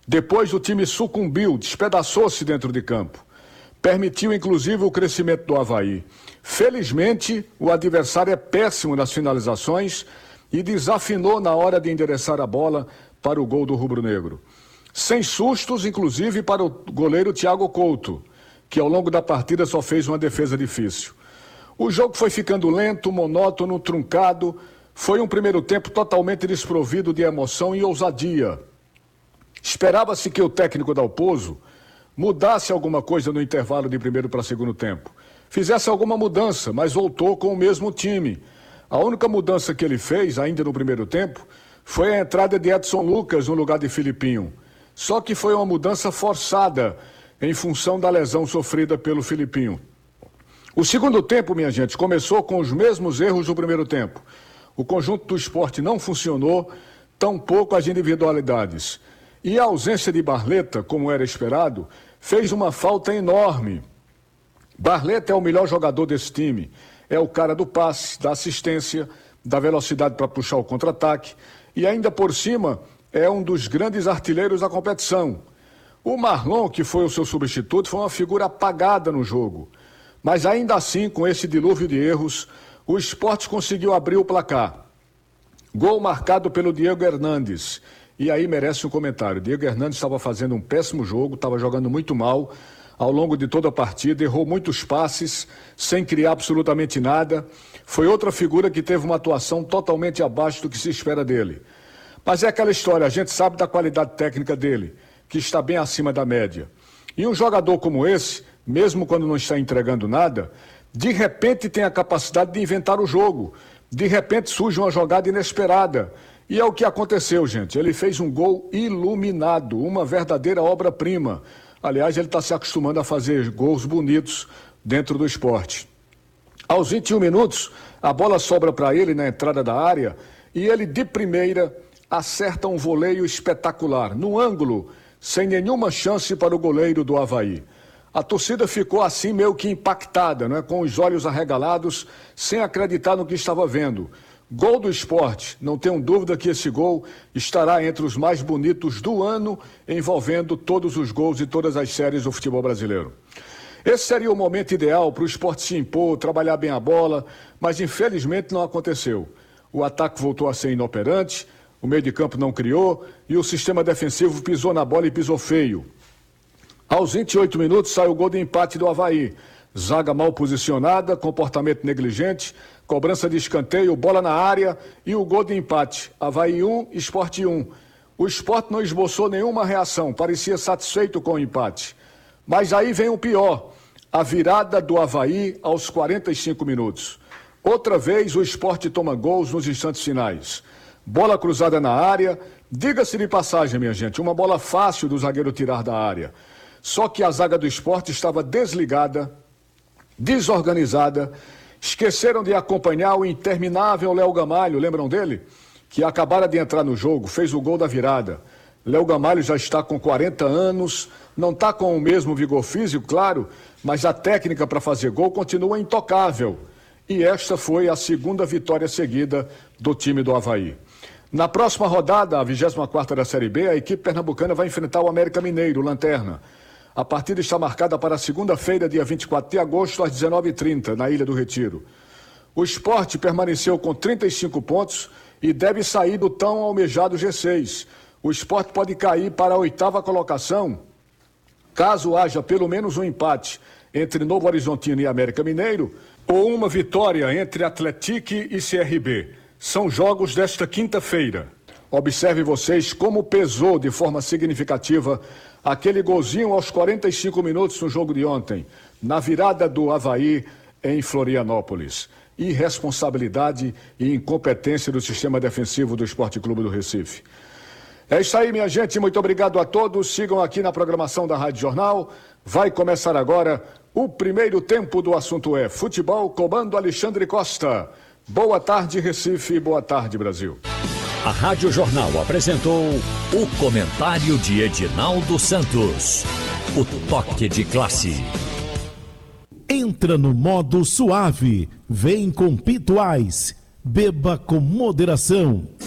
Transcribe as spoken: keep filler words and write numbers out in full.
Depois o time sucumbiu, despedaçou-se dentro de campo. Permitiu inclusive o crescimento do Avaí. Felizmente, o adversário é péssimo nas finalizações e desafinou na hora de endereçar a bola para o gol do rubro-negro. Sem sustos, inclusive para o goleiro Thiago Couto, que ao longo da partida só fez uma defesa difícil. O jogo foi ficando lento, monótono, truncado. Foi um primeiro tempo totalmente desprovido de emoção e ousadia. Esperava-se que o técnico Dalpozo mudasse alguma coisa no intervalo de primeiro para segundo tempo. Fizesse alguma mudança, mas voltou com o mesmo time. A única mudança que ele fez, ainda no primeiro tempo, foi a entrada de Edson Lucas no lugar de Filipinho. Só que foi uma mudança forçada em função da lesão sofrida pelo Filipinho. O segundo tempo, minha gente, começou com os mesmos erros do primeiro tempo. O conjunto do Sport não funcionou, tampouco as individualidades. E a ausência de Barleta, como era esperado, fez uma falta enorme. Barleta é o melhor jogador desse time. É o cara do passe, da assistência, da velocidade para puxar o contra-ataque. E ainda por cima, é um dos grandes artilheiros da competição. O Marlon, que foi o seu substituto, foi uma figura apagada no jogo. Mas ainda assim, com esse dilúvio de erros, o Sport conseguiu abrir o placar. Gol marcado pelo Diego Hernandes. E aí merece um comentário. Diego Hernandes estava fazendo um péssimo jogo, estava jogando muito mal ao longo de toda a partida, errou muitos passes, sem criar absolutamente nada. Foi outra figura que teve uma atuação totalmente abaixo do que se espera dele. Mas é aquela história, a gente sabe da qualidade técnica dele, que está bem acima da média. E um jogador como esse, mesmo quando não está entregando nada, de repente tem a capacidade de inventar o jogo. De repente surge uma jogada inesperada. E é o que aconteceu, gente. Ele fez um gol iluminado, uma verdadeira obra-prima. Aliás, ele está se acostumando a fazer gols bonitos dentro do esporte. Aos vinte e um minutos, a bola sobra para ele na entrada da área e ele, de primeira, acerta um voleio espetacular, no ângulo, sem nenhuma chance para o goleiro do Avaí. A torcida ficou assim meio que impactada, né? Com os olhos arregalados, sem acreditar no que estava vendo. Gol do Sport, não tenho dúvida que esse gol estará entre os mais bonitos do ano, envolvendo todos os gols e todas as séries do futebol brasileiro. Esse seria o momento ideal para o Sport se impor, trabalhar bem a bola, mas infelizmente não aconteceu. O ataque voltou a ser inoperante, o meio de campo não criou e o sistema defensivo pisou na bola e pisou feio. Aos vinte e oito minutos sai o gol de empate do Avaí. Zaga mal posicionada, comportamento negligente, cobrança de escanteio, bola na área e o gol de empate. Avaí um, Sport um. O Sport não esboçou nenhuma reação, parecia satisfeito com o empate. Mas aí vem o pior, a virada do Avaí aos quarenta e cinco minutos. Outra vez o Sport toma gols nos instantes finais. Bola cruzada na área, diga-se de passagem, minha gente, uma bola fácil do zagueiro tirar da área. Só que a zaga do Sport estava desligada, desorganizada, esqueceram de acompanhar o interminável Léo Gamalho, lembram dele? Que acabara de entrar no jogo, fez o gol da virada. Léo Gamalho já está com quarenta anos, não está com o mesmo vigor físico, claro, mas a técnica para fazer gol continua intocável. E esta foi a segunda vitória seguida do time do Avaí. Na próxima rodada, a vigésima quarta da Série B, a equipe pernambucana vai enfrentar o América Mineiro, Lanterna. A partida está marcada para segunda-feira, dia vinte e quatro de agosto, às dezenove e trinta, na Ilha do Retiro. O Sport permaneceu com trinta e cinco pontos e deve sair do tão almejado G seis. O Sport pode cair para a oitava colocação, caso haja pelo menos um empate entre Novo Horizontino e América Mineiro, ou uma vitória entre Atlético e C R B. São jogos desta quinta-feira. Observe vocês como pesou de forma significativa aquele golzinho aos quarenta e cinco minutos no jogo de ontem, na virada do Avaí em Florianópolis. Irresponsabilidade e incompetência do sistema defensivo do Esporte Clube do Recife. É isso aí, minha gente. Muito obrigado a todos. Sigam aqui na programação da Rádio Jornal. Vai começar agora o primeiro tempo do assunto é futebol, comando Alexandre Costa. Boa tarde, Recife. Boa tarde, Brasil. A Rádio Jornal apresentou o comentário de Edinaldo Santos. O toque de classe. Entra no modo suave. Vem com Pituais. Beba com moderação.